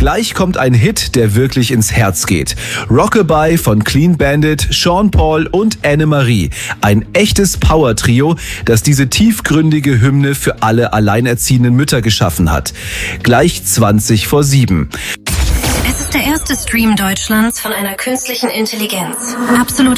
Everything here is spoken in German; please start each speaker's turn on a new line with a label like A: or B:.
A: Gleich kommt ein Hit, der wirklich ins Herz geht. Rockabye von Clean Bandit, Sean Paul und Anne-Marie. Ein echtes Power-Trio, das diese tiefgründige Hymne für alle alleinerziehenden Mütter geschaffen hat. Gleich 20:07.
B: Es ist der erste Stream Deutschlands von einer künstlichen Intelligenz. Absolut